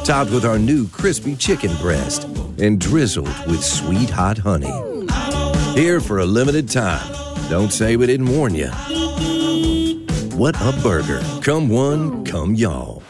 topped with our new crispy chicken breast and drizzled with sweet hot honey. Here for a limited time. Don't say we didn't warn you. What a burger. Come one, come y'all.